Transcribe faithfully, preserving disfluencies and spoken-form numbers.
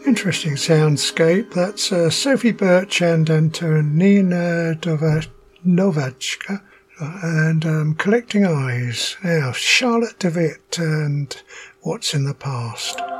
Interesting soundscape. That's uh, Sophie Birch and Antonina Dova- Novachka and um, Collecting Eyes. Now, Charlotte DeWitt and What's in the Past.